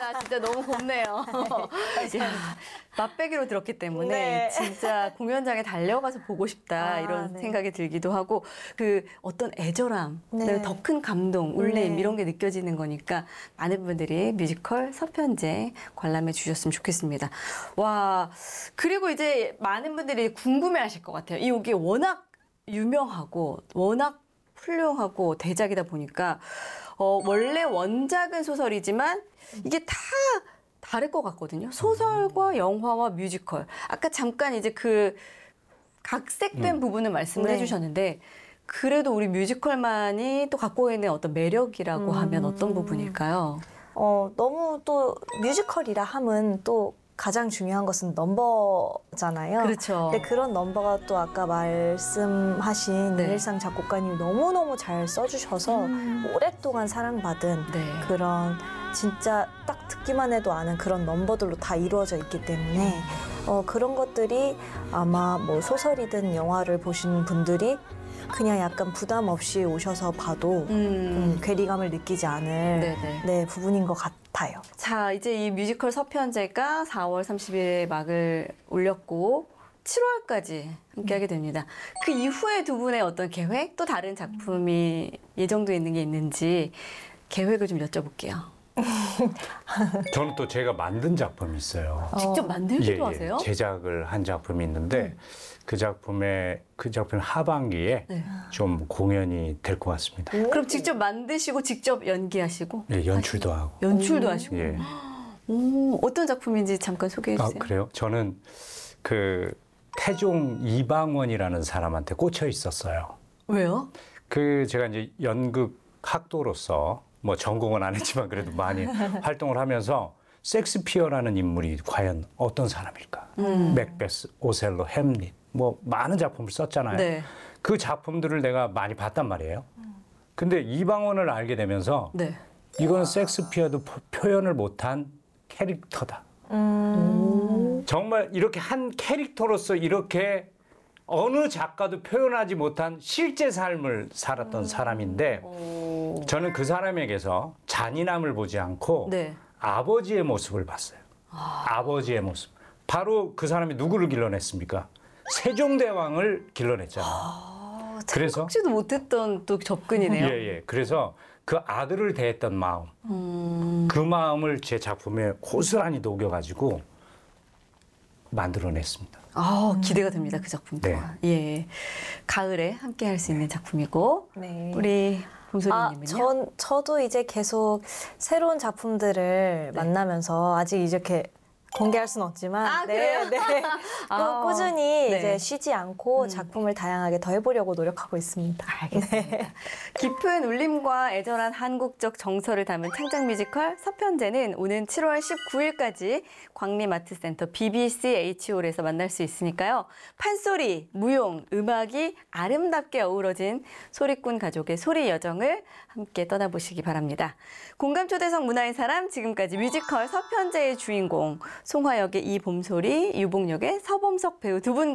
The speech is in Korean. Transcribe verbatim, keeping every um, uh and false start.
아, 진짜 너무 곱네요. 야, 맛배기로 들었기 때문에 네. 진짜 공연장에 달려가서 보고 싶다 아, 이런 네. 생각이 들기도 하고 그 어떤 애절함, 네. 더 큰 감동, 울림 네. 이런 게 느껴지는 거니까 많은 분들이 뮤지컬 서편제 관람해 주셨으면 좋겠습니다. 와, 그리고 이제 많은 분들이 궁금해하실 것 같아요. 이 곡이 워낙 유명하고 워낙 훌륭하고 대작이다 보니까 어, 원래 원작은 소설이지만 이게 다 다를 것 같거든요. 소설과 영화와 뮤지컬. 아까 잠깐 이제 그 각색된 음. 부분을 말씀을 네. 해주셨는데 그래도 우리 뮤지컬만이 또 갖고 있는 어떤 매력이라고 음. 하면 어떤 부분일까요? 어, 너무 또 뮤지컬이라 함은 또 가장 중요한 것은 넘버잖아요. 그렇죠. 근데 그런 넘버가 또 아까 말씀하신 네. 윤일상 작곡가님이 너무너무 잘 써주셔서 음. 오랫동안 사랑받은 네. 그런 진짜 딱 듣기만 해도 아는 그런 넘버들로 다 이루어져 있기 때문에 어, 그런 것들이 아마 뭐 소설이든 영화를 보신 분들이 그냥 약간 부담 없이 오셔서 봐도 음. 음, 괴리감을 느끼지 않을 네네. 네, 부분인 것 같아요. 자, 이제 이 뮤지컬 서편제가 사월 삼십일에 막을 올렸고 칠월까지 함께하게 됩니다. 그 이후에 두 분의 어떤 계획, 또 다른 작품이 예정돼 있는 게 있는지 계획을 좀 여쭤볼게요. 저는 또 제가 만든 작품이 있어요. 직접 만들기도 예, 예. 하세요? 제작을 한 작품이 있는데 그 작품의 그 작품 하반기에 네. 좀 공연이 될 것 같습니다. 그럼 직접 만드시고 직접 연기하시고 예, 연출도 하고. 연출도 하시고 예. 오, 어떤 작품인지 잠깐 소개해 아, 주세요. 그래요? 저는 그 태종 이방원이라는 사람한테 꽂혀 있었어요. 왜요? 그 제가 이제 연극 학도로서 뭐 전공은 안 했지만 그래도 많이 활동을 하면서 섹스피어라는 인물이 과연 어떤 사람일까? 음. 맥베스, 오셀로, 햄릿 뭐 많은 작품을 썼잖아요. 네. 그 작품들을 내가 많이 봤단 말이에요. 근데 이방원을 알게 되면서 네. 이건 섹스피어도 표- 표현을 못한 캐릭터다. 음. 정말 이렇게 한 캐릭터로서 이렇게 어느 작가도 표현하지 못한 실제 삶을 살았던 사람인데 오. 저는 그 사람에게서 잔인함을 보지 않고 네. 아버지의 모습을 봤어요. 아. 버지의 모습. 바로 그 사람이 누구를 길러냈습니까? 세종대왕을 길러냈잖아요. 아, 그래서? 생각지도 못했던 또 접근이네요. 예, 예. 그래서 그 아들을 대했던 마음, 음. 그 마음을 제 작품에 고스란히 녹여가지고 만들어냈습니다. 아, 기대가 됩니다. 그 작품 네. 또한. 예. 가을에 함께 할 수 있는 작품이고 네. 우리 아, 봄소리님은요? 전, 저도 이제 계속 새로운 작품들을 네. 만나면서 아직 이렇게 공개할 수는 없지만 아, 네, 그래요? 네. 아, 꾸- 꾸준히 네. 이제 쉬지 않고 음. 작품을 다양하게 더 해보려고 노력하고 있습니다. 알겠습니다. 깊은 울림과 애절한 한국적 정서를 담은 창작 뮤지컬 서편제는 오는 칠월 십구일까지 광림아트센터 비비씨에이치홀에서 만날 수 있으니까요. 판소리, 무용, 음악이 아름답게 어우러진 소리꾼 가족의 소리 여정을 함께 떠나보시기 바랍니다. 공감 초대석 문화의 사람, 지금까지 뮤지컬 서편제의 주인공 송화역의 이봄소리, 유봉역의 서범석 배우 두 분